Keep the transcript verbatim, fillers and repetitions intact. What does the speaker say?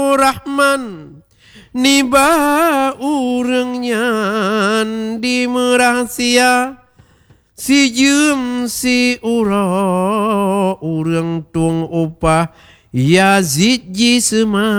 Rahman niba urangnya di merahasia si jem si ura urang tung upah Yazid ji semua